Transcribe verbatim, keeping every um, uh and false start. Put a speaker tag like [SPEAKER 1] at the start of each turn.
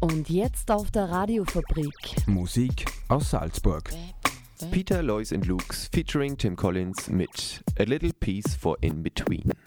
[SPEAKER 1] Und jetzt auf der Radiofabrik.
[SPEAKER 2] Musik aus Salzburg.
[SPEAKER 3] Peter, Lois and Lukes featuring Tim Collins mit A Little Piece for In Between.